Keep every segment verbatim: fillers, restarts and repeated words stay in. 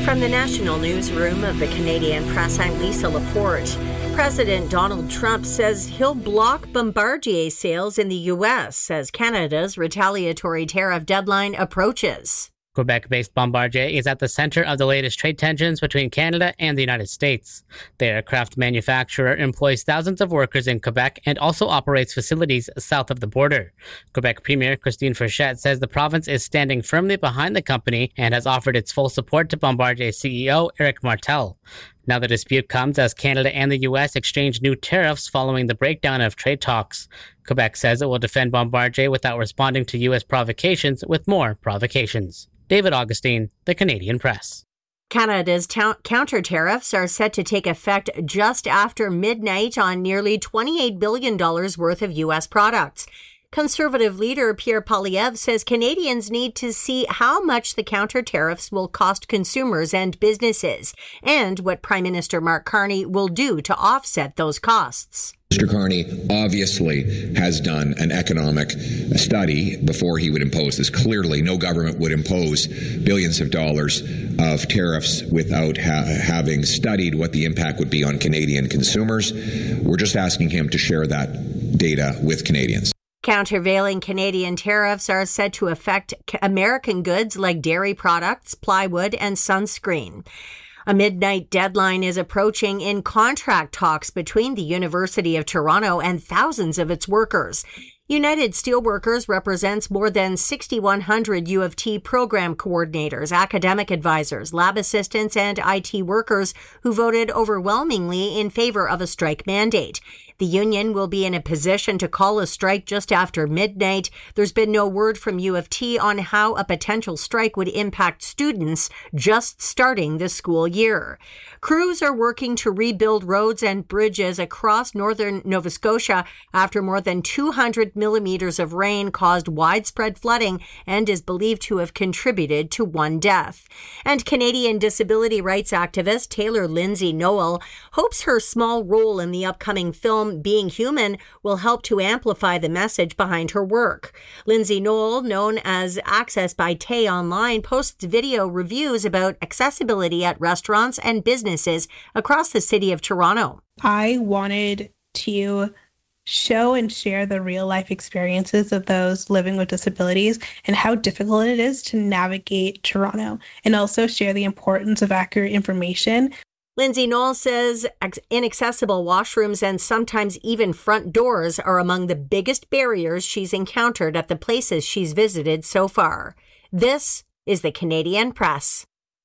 From the National Newsroom of the Canadian Press, I'm Lisa Laporte. President Donald Trump says he'll block Bombardier sales in the U S as Canada's retaliatory tariff deadline approaches. Quebec-based Bombardier is at the center of the latest trade tensions between Canada and the United States. The aircraft manufacturer employs thousands of workers in Quebec and also operates facilities south of the border. Quebec Premier Christine Frechette says the province is standing firmly behind the company and has offered its full support to Bombardier C E O Éric Martel. Now the dispute comes as Canada and the U S exchange new tariffs following the breakdown of trade talks. Quebec says it will defend Bombardier without responding to U S provocations with more provocations. David Augustine, The Canadian Press. Canada's ta- counter tariffs are set to take effect just after midnight on nearly twenty-eight billion dollars worth of U S products. Conservative leader Pierre Poilievre says Canadians need to see how much the counter tariffs will cost consumers and businesses, and what Prime Minister Mark Carney will do to offset those costs. Mister Carney obviously has done an economic study before he would impose this. Clearly, no government would impose billions of dollars of tariffs without ha- having studied what the impact would be on Canadian consumers. We're just asking him to share that data with Canadians. Countervailing Canadian tariffs are said to affect American goods like dairy products, plywood, and sunscreen. A midnight deadline is approaching in contract talks between the University of Toronto and thousands of its workers. United Steelworkers represents more than six thousand one hundred U of T program coordinators, academic advisors, lab assistants, and I T workers who voted overwhelmingly in favor of a strike mandate. The union will be in a position to call a strike just after midnight. There's been no word from U of T on how a potential strike would impact students just starting the school year. Crews are working to rebuild roads and bridges across northern Nova Scotia after more than two hundred millimeters of rain caused widespread flooding and is believed to have contributed to one death. And Canadian disability rights activist Taylor Lindsay Noel hopes her small role in the upcoming film Being Human will help to amplify the message behind her work. Lindsay Noel, known as Access by Tay Online, posts video reviews about accessibility at restaurants and businesses across the city of Toronto. I wanted to show and share the real life experiences of those living with disabilities and how difficult it is to navigate Toronto, and also share the importance of accurate information. Lindsay Noel says inaccessible washrooms and sometimes even front doors are among the biggest barriers she's encountered at the places she's visited so far. This is the Canadian Press.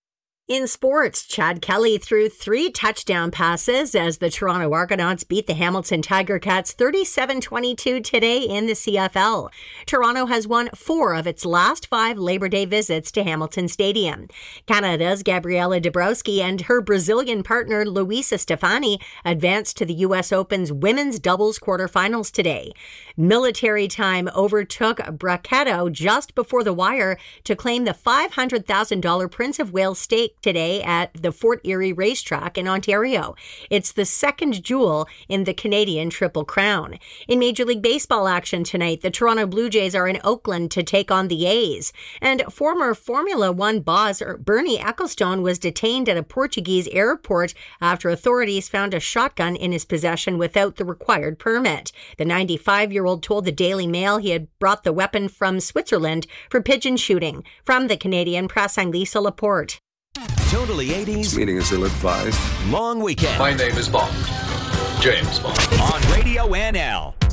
In sports, Chad Kelly threw three touchdown passes as the Toronto Argonauts beat the Hamilton Tiger Cats thirty-seven twenty-two today in the C F L. Toronto has won four of its last five Labor Day visits to Hamilton Stadium. Canada's Gabriela Dabrowski and her Brazilian partner Luisa Stefani advanced to the U S Open's women's doubles quarterfinals today. Military Time overtook Bracchetto just before the wire to claim the five hundred thousand dollars Prince of Wales stake today at the Fort Erie Racetrack in Ontario. It's the second jewel in the Canadian Triple Crown. In Major League Baseball action tonight, the Toronto Blue Jays are in Oakland to take on the A's. And former Formula One boss Bernie Ecclestone was detained at a Portuguese airport after authorities found a shotgun in his possession without the required permit. The ninety-five-year-old told the Daily Mail he had brought the weapon from Switzerland for pigeon shooting. From the Canadian Press, I'm Lisa Laporte. Totally eighties. Meeting is ill-advised. Long weekend. My name is Bond. James Bond. On Radio N L.